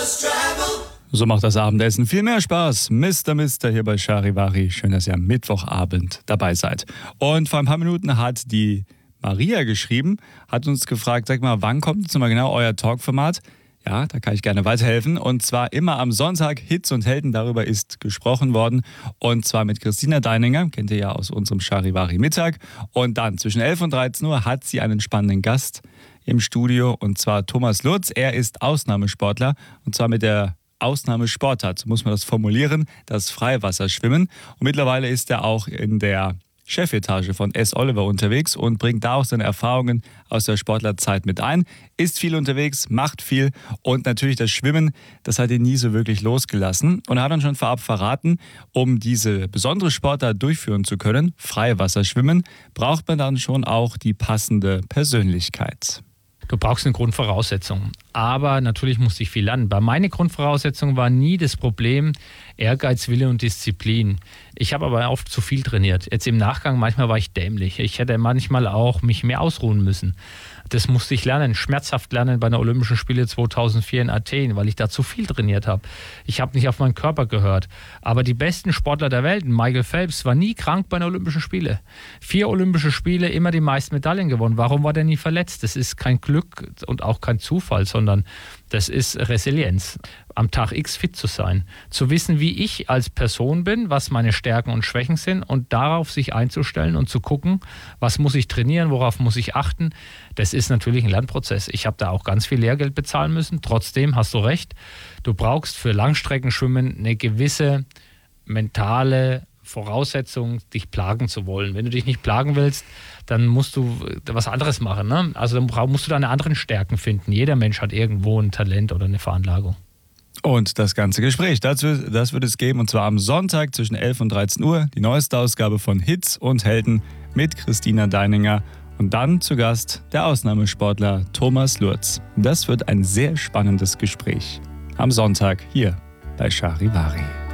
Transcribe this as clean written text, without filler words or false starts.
So macht das Abendessen viel mehr Spaß. Mister hier bei Charivari. Schön, dass ihr am Mittwochabend dabei seid. Und vor ein paar Minuten hat die Maria geschrieben, hat uns gefragt, sag mal, wann kommt jetzt mal genau euer Talkformat? Ja, da kann ich gerne weiterhelfen. Und zwar immer am Sonntag, Hits und Helden, darüber ist gesprochen worden. Und zwar mit Christina Deininger, kennt ihr ja aus unserem Charivari Mittag. Und dann zwischen 11 und 13 Uhr hat sie einen spannenden Gast im Studio. Und zwar Thomas Lutz. Er ist Ausnahmesportler. Und zwar mit der Ausnahmesportart, so muss man das formulieren, das Freiwasserschwimmen. Und mittlerweile ist er auch in der Chefetage von S. Oliver unterwegs und bringt da auch seine Erfahrungen aus der Sportlerzeit mit ein. Ist viel unterwegs, macht viel und natürlich das Schwimmen, das hat ihn nie so wirklich losgelassen. Und er hat uns schon vorab verraten, um diese besondere Sportart durchführen zu können, Freiwasserschwimmen, braucht man dann schon auch die passende Persönlichkeit. Du brauchst eine Grundvoraussetzung, aber natürlich musste ich viel lernen. Bei meiner Grundvoraussetzung war nie das Problem Ehrgeiz, Wille und Disziplin. Ich habe aber oft zu viel trainiert. Jetzt im Nachgang, manchmal war ich dämlich. Ich hätte manchmal auch mich mehr ausruhen müssen. Das musste ich lernen, schmerzhaft lernen bei den Olympischen Spielen 2004 in Athen, weil ich da zu viel trainiert habe. Ich habe nicht auf meinen Körper gehört. Aber die besten Sportler der Welt, Michael Phelps, war nie krank bei den Olympischen Spielen. 4 Olympische Spiele, immer die meisten Medaillen gewonnen. Warum war der nie verletzt? Das ist kein Glück und auch kein Zufall, sondern das ist Resilienz. Am Tag X fit zu sein. Zu wissen, wie ich als Person bin, was meine Stärken und Schwächen sind und darauf sich einzustellen und zu gucken, was muss ich trainieren, worauf muss ich achten. Das ist natürlich ein Lernprozess. Ich habe da auch ganz viel Lehrgeld bezahlen müssen. Trotzdem hast du recht, du brauchst für Langstreckenschwimmen eine gewisse mentale Voraussetzung, dich plagen zu wollen. Wenn du dich nicht plagen willst, dann musst du was anderes machen. Ne? Also dann musst du deine anderen Stärken finden. Jeder Mensch hat irgendwo ein Talent oder eine Veranlagung. Und das ganze Gespräch, das wird es geben, und zwar am Sonntag zwischen 11 und 13 Uhr, die neueste Ausgabe von Hits und Helden mit Christina Deininger und dann zu Gast der Ausnahmesportler Thomas Lutz. Das wird ein sehr spannendes Gespräch am Sonntag hier bei Charivari.